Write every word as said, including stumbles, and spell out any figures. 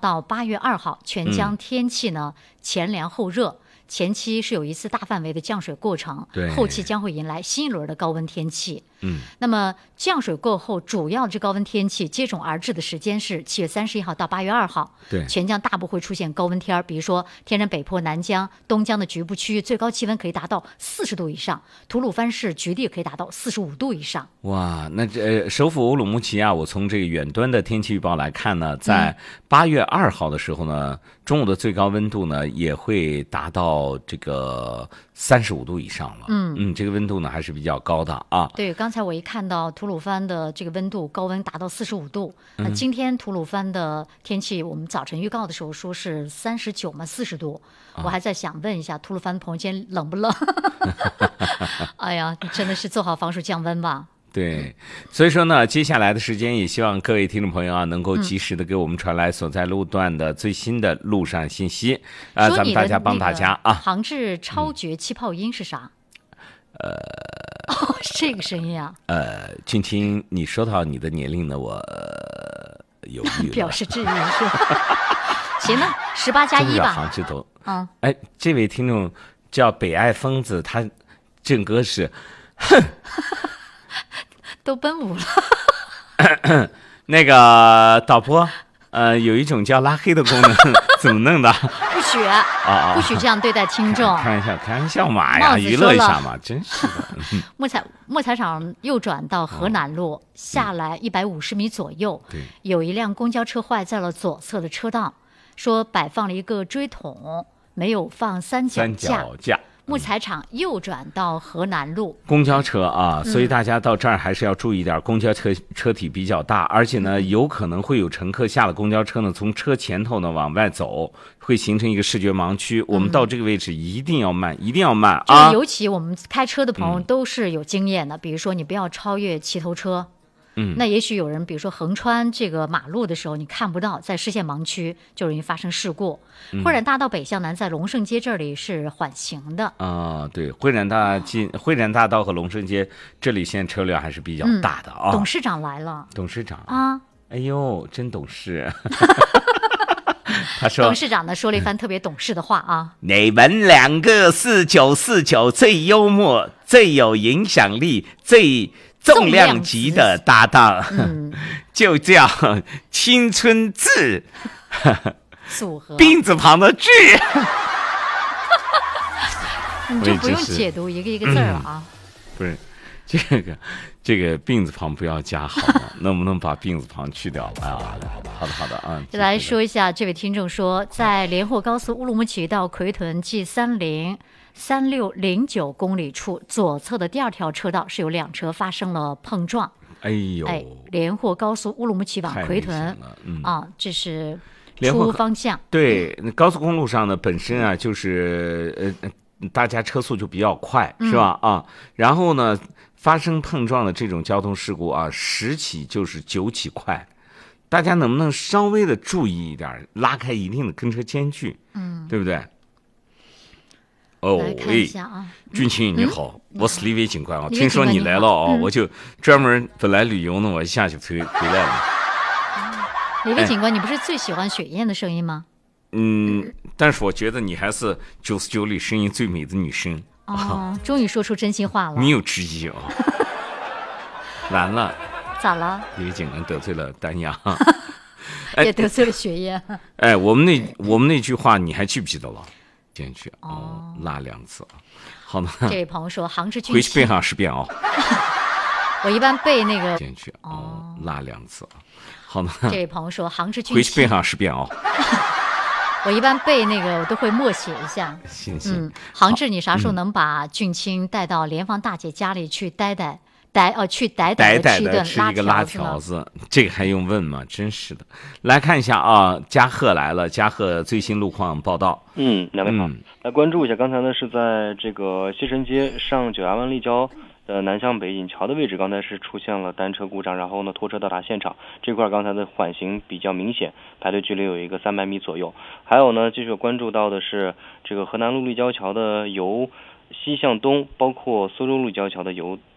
到八月二号，全江天气呢、嗯、前凉后热。前期是有一次大范围的降水过程，后期将会迎来新一轮的高温天气。 嗯， 那么降水过后，主要的这高温天气接踵而至的时间是七月三十一号到八月二号。 对， 全江大部会出现高温天，比如说天山北坡、南江、东江的局部区域最高气温可以达到四十度以上，吐鲁番市局地可以达到四十五度以上。 哇，那这、呃、首府乌鲁木齐啊，我从这个远端的天气预报来看呢，在八月二号的时候呢、嗯，中午的最高温度呢也会达到这个三十五度以上了。 嗯嗯，这个温度呢还是比较高的啊。 对，刚才我一看到吐鲁番的这个温度高温达到四十五度，那、嗯、今天吐鲁番的天气，我们早晨预告的时候说是三十九嘛，四十度，我还在想问一下吐鲁番的朋友间冷不冷？哎呀，真的是做好防暑降温吧。 对，所以说呢，接下来的时间也希望各位听众朋友啊，能够及时的给我们传来所在路段的最新的路上信息啊、呃，咱们大家帮大家啊。 杭志超绝气泡音是啥？ 呃， 哦，这个声音啊。 呃，君清，你说到你的年龄呢，我、呃、犹豫了， 表示质疑是吧？行了，十八加一吧。 杭志都， 嗯， 哎，这位听众叫北爱疯子，他整个是，哼。 都奔五了。 那个导播，呃，有一种叫拉黑的功能，怎么弄的？ 不许啊， 不许这样对待听众。 开玩笑，开玩笑嘛呀，娱乐一下嘛，真是的。 木材木材厂右转到河南路，哦、下来一百五十米左右， 对， 有一辆公交车坏在了左侧的车道，说摆放了一个锥桶，没有放三脚架。 三脚架。 木材厂右转到河南路， 公交车啊，所以大家到这儿还是要注意点，公交车车体比较大，而且呢，有可能会有乘客下了公交车呢，从车前头呢往外走，会形成一个视觉盲区。我们到这个位置一定要慢，一定要慢啊！ 尤其我们开车的朋友都是有经验的，比如说你不要超越骑头车。 嗯， 那也许有人，比如说横穿这个马路的时候，你看不到，在视线盲区就容易发生事故。 嗯、 汇染大道北向南，在龙胜街这里是缓行的啊。对，汇染大进汇染大道和龙胜街这里现在车辆还是比较大的啊。 嗯、董事长来了， 董事长啊， 哎呦，真懂事。他说， 董事长呢说了一番特别懂事的话啊。 你们两个四九四九最幽默、最有影响力、最。重量级的搭档， 嗯、 就叫青春字组合， 病字旁的志。 你就不用解读一个一个字了啊、嗯。 不是，这个这个病字旁不要加好吗？能不能把病字旁去掉了啊？好的好的啊。 就来说一下，这位听众说，在连霍高速乌鲁木齐到奎屯 G 三零。三六零九公里处左侧的第二条车道是有两车发生了碰撞。 哎呦！ 哎，连霍高速乌鲁木齐往奎屯、 嗯、 啊，这是出方向。 对，高速公路上呢，本身啊就是呃，大家车速就比较快，是吧？ 嗯、 啊，然后呢，发生碰撞的这种交通事故啊，十起就是九起快，大家能不能稍微的注意一点，拉开一定的跟车间距？ 嗯， 对不对？哦， 哎， 俊清你好，嗯、我是李伟警官啊，听说你来了啊、哦嗯，我就专门本来旅游呢，我一下就回回来了。 李伟警官，你不是最喜欢雪燕的声音吗？ 嗯，但是我觉得你还是九十九里声音最美的女生。 哦，终于说出真心话了。 没有之一啊。完了。 咋了？ 李伟警官得罪了丹阳。 也得罪了雪燕。 哎，我们那我们那句话你还记不记得了？进去哦，拉两次啊，好呢。 这位朋友说，杭志俊回去背上十遍哦。 我一般背那个进去哦，拉两次啊，好呢。 这位朋友说，杭志俊回去背上十遍哦。 我一般背那个我都会默写一下。 行行， 嗯，杭志，你啥时候能把俊清带到联防大姐家里去待待？逮呃去逮逮逮的吃一个拉条子，这个还用问吗？真是的。来看一下啊，嘉禾来了，嘉禾最新路况报道。 嗯，两位好、嗯，来关注一下。刚才呢是在这个西城街上九衙湾立交的南向北引桥的位置，刚才是出现了单车故障，然后呢拖车到达现场这块，刚才的缓行比较明显，排队距离有一个三百米左右。还有呢，继续关注到的是这个河南路立交桥的由西向东，包括苏州路立交桥的由